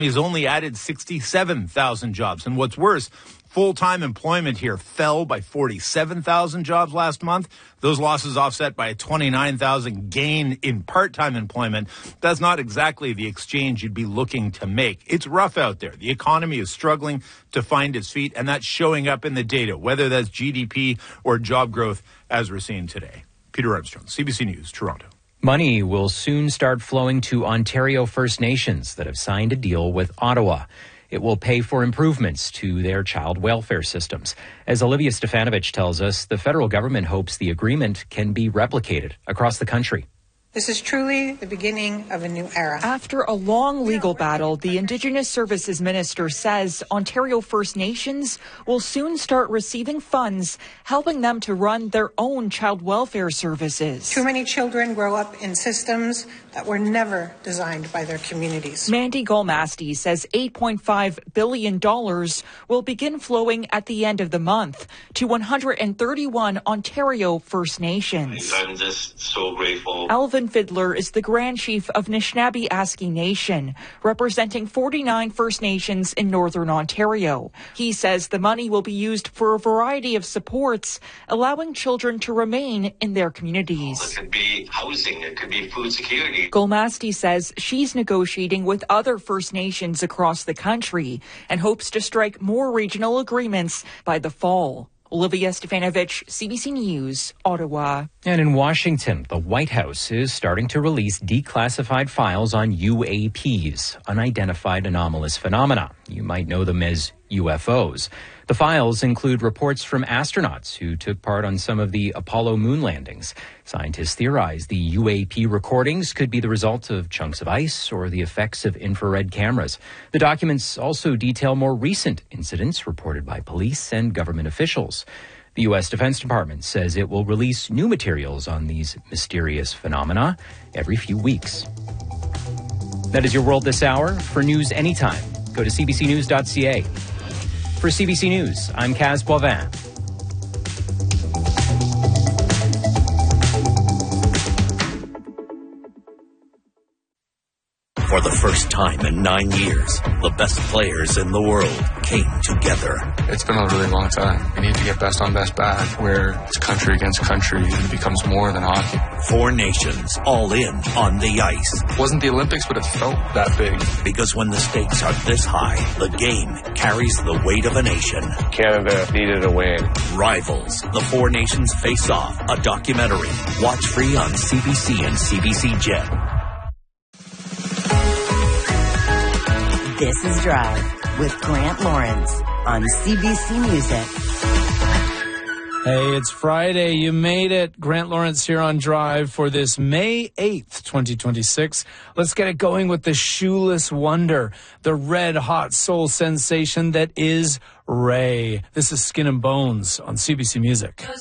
He's only added 67,000 jobs. And what's worse, full-time employment here fell by 47,000 jobs last month. Those losses offset by a 29,000 gain in part-time employment. That's not exactly the exchange you'd be looking to make. It's rough out there. The economy is struggling to find its feet, and that's showing up in the data, whether that's GDP or job growth, as we're seeing today. Peter Armstrong, CBC News, Toronto. Money will soon start flowing to Ontario First Nations that have signed a deal with Ottawa. It will pay for improvements to their child welfare systems. As Olivia Stefanovich tells us, the federal government hopes the agreement can be replicated across the country. This is truly the beginning of a new era. After a long legal battle, the Indigenous Services Minister says Ontario First Nations will soon start receiving funds, helping them to run their own child welfare services. Too many children grow up in systems that were never designed by their communities. Mandy Golmasti says $8.5 billion will begin flowing at the end of the month to 131 Ontario First Nations. I'm just so grateful. Alvin Fiddler is the Grand Chief of Nishnawbe-Aski Nation, representing 49 First Nations in Northern Ontario. He says the money will be used for a variety of supports, allowing children to remain in their communities. It could be housing, it could be food security. Golmasti says she's negotiating with other First Nations across the country and hopes to strike more regional agreements by the fall. Olivia Stefanovich, CBC News, Ottawa. And in Washington, the White House is starting to release declassified files on UAPs, unidentified anomalous phenomena. You might know them as UFOs. The files include reports from astronauts who took part on some of the Apollo moon landings. Scientists theorize the UAP recordings could be the result of chunks of ice or the effects of infrared cameras. The documents also detail more recent incidents reported by police and government officials. The U.S. Defense Department says it will release new materials on these mysterious phenomena every few weeks. That is your world this hour. For news anytime, go to cbcnews.ca. For CBC News, I'm Kaz Boivin. For the first time in 9 years, the best players in the world came together. It's been a really long time. We need to get best on best back, where it's country against country and it becomes more than hockey. 4 nations all in on the ice. It wasn't the Olympics, but it felt that big. Because when the stakes are this high, the game carries the weight of a nation. Canada needed a win. Rivals, the 4 nations face off, a documentary. Watch free on CBC and CBC Gem. This is Drive with Grant Lawrence on CBC Music. Hey, it's Friday. You made it. Grant Lawrence here on Drive for this May 8th, 2026. Let's get it going with the Shoeless Wonder, the red-hot soul sensation that is Ray. This is Skin and Bones on CBC Music.